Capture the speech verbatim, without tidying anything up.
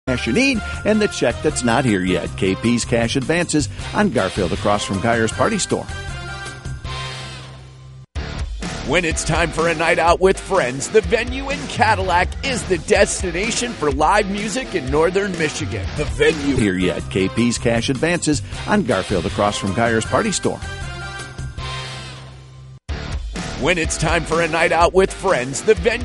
cash you need and the check that's not here yet. K P's Cash Advances on Garfield across from Geyer's Party Store. When it's time for a night out with friends, the venue in Cadillac is the destination for live music in northern Michigan. The venue here yet. K P's Cash Advances on Garfield across from Geyer's Party Store. When it's time for a night out with friends, the venue